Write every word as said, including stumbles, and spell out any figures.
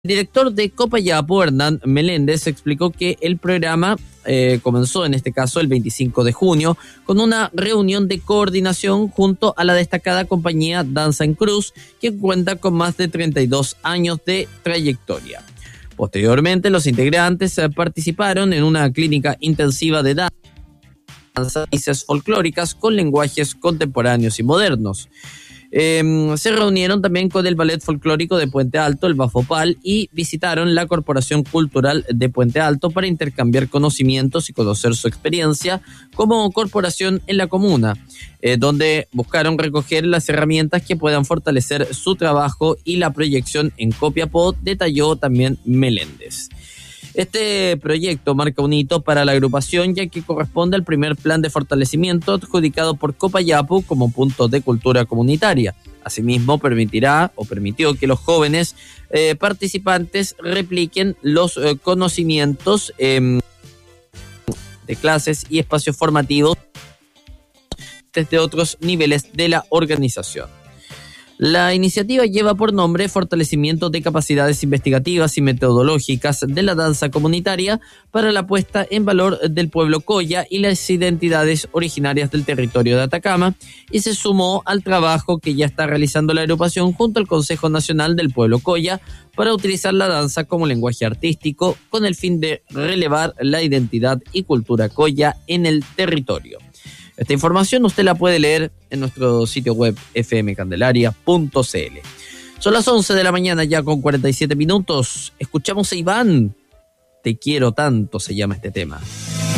director de Copayapo, Hernán Meléndez, explicó que el programa eh, comenzó en este caso el veinticinco de junio con una reunión de coordinación junto a la destacada compañía Danza en Cruz, que cuenta con más de treinta y dos años de trayectoria. Posteriormente, los integrantes eh, participaron en una clínica intensiva de danza y danzas folclóricas con lenguajes contemporáneos y modernos. Eh, se reunieron también con el Ballet Folclórico de Puente Alto, el Bafopal, y visitaron la Corporación Cultural de Puente Alto para intercambiar conocimientos y conocer su experiencia como corporación en la comuna, eh, donde buscaron recoger las herramientas que puedan fortalecer su trabajo y la proyección en Copiapó, detalló también Meléndez. Este proyecto marca un hito para la agrupación, ya que corresponde al primer plan de fortalecimiento adjudicado por Copayapo como punto de cultura comunitaria. Asimismo, permitirá o permitió que los jóvenes eh, participantes repliquen los eh, conocimientos eh, de clases y espacios formativos desde otros niveles de la organización. La iniciativa lleva por nombre Fortalecimiento de Capacidades Investigativas y Metodológicas de la Danza Comunitaria para la puesta en valor del pueblo Colla y las identidades originarias del territorio de Atacama, y se sumó al trabajo que ya está realizando la agrupación junto al Consejo Nacional del Pueblo Colla para utilizar la danza como lenguaje artístico con el fin de relevar la identidad y cultura Colla en el territorio. Esta información usted la puede leer en nuestro sitio web f m candelaria punto c l. Son las once de la mañana ya con cuarenta y siete minutos. Escuchamos a Iván. Te quiero tanto, se llama este tema.